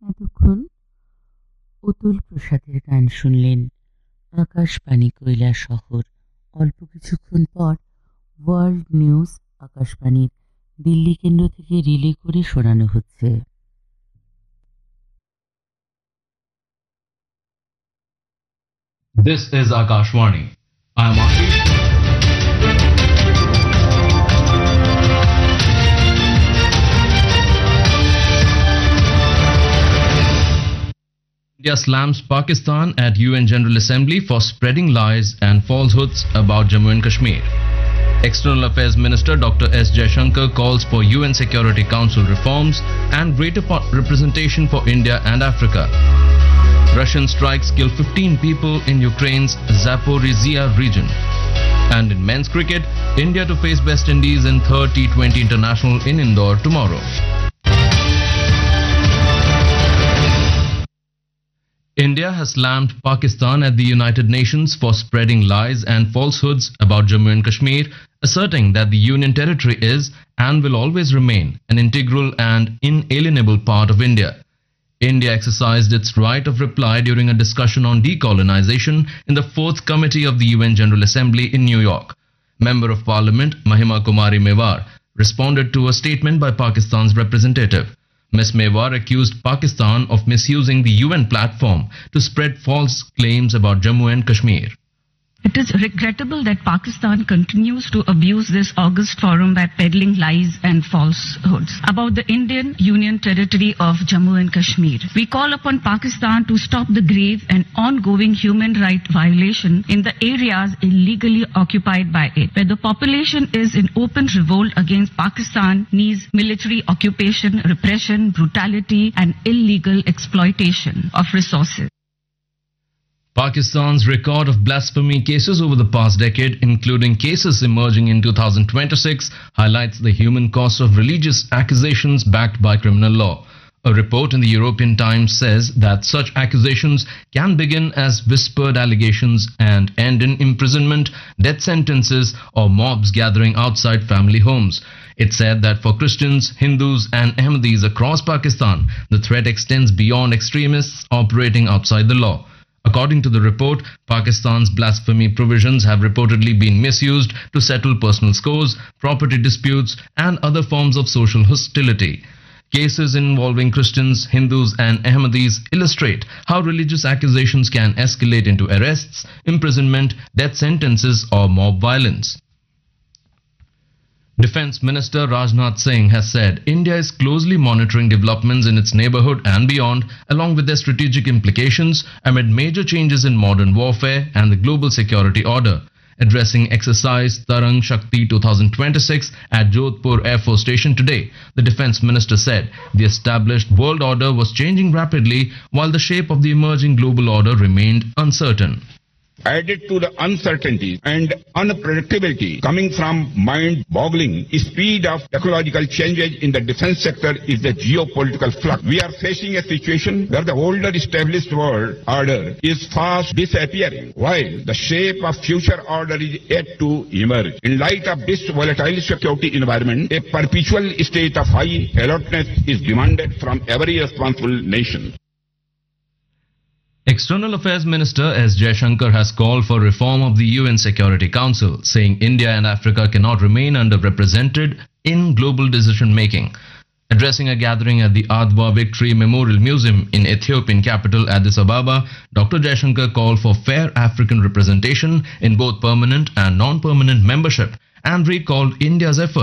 এতক্ষণ অতুল প্রসাদের গান শুনলেন। আকাশবাণী শহর। অল্প কিছুক্ষণ পর ওয়ার্ল্ড নিউজ আকাশবাণীর দিল্লি কেন্দ্র থেকে রিলে করে শোনানো হচ্ছে। This is Akashvani. I am Ashish. India slams Pakistan at UN General Assembly for spreading lies and falsehoods about Jammu and Kashmir. External Affairs Minister Dr. S. Jaishankar calls for UN Security Council reforms and greater representation for India and Africa. Russian strikes kill 15 people in Ukraine's Zaporizhia region. And in men's cricket, India to face West Indies in third T20 International in Indore tomorrow. India has slammed Pakistan at the United Nations for spreading lies and falsehoods about Jammu and Kashmir, asserting that the Union territory is and will always remain an integral and inalienable part of India. India exercised its right of reply during a discussion on decolonization in the 4th Committee of the UN General Assembly in New York. Member of Parliament Mahima Kumari Mewar responded to a statement by Pakistan's representative. Ms. Mewar accused Pakistan of misusing the UN platform to spread false claims about Jammu and Kashmir. It is regrettable that Pakistan continues to abuse this august forum by peddling lies and falsehoods about the Indian Union territory of Jammu and Kashmir. We call upon Pakistan to stop the grave and ongoing human rights violation in the areas illegally occupied by it, where the population is in open revolt against Pakistan's military occupation, repression, brutality, and illegal exploitation of resources. Pakistan's record of blasphemy cases over the past decade, including cases emerging in 2026, highlights the human cost of religious accusations backed by criminal law. A report in the European Times says that such accusations can begin as whispered allegations and end in imprisonment, death sentences, or mobs gathering outside family homes. It said that for Christians, Hindus, and Ahmadis across Pakistan, the threat extends beyond extremists operating outside the law. According to the report, Pakistan's blasphemy provisions have reportedly been misused to settle personal scores, property disputes, and other forms of social hostility. Cases involving Christians, Hindus, and Ahmadis illustrate how religious accusations can escalate into arrests, imprisonment, death sentences, or mob violence. Defense Minister Rajnath Singh has said India is closely monitoring developments in its neighborhood and beyond, along with their strategic implications amid major changes in modern warfare and the global security order. Addressing exercise Tarang Shakti 2026 at Jodhpur Air Force Station today, the defense minister said the established world order was changing rapidly while the shape of the emerging global order remained uncertain. Added to the uncertainty and unpredictability coming from mind-boggling speed of technological changes in the defense sector is the geopolitical flux. We are facing a situation where the older established world order is fast disappearing, while the shape of future order is yet to emerge. In light of this volatile security environment, a perpetual state of high alertness is demanded from every responsible nation. External Affairs Minister S. Jaishankar has called for reform of the UN Security Council, saying India and Africa cannot remain underrepresented in global decision-making. Addressing a gathering at the Adwa Victory Memorial Museum in Ethiopian capital Addis Ababa, Dr. Jaishankar called for fair African representation in both permanent and non-permanent membership and recalled India's efforts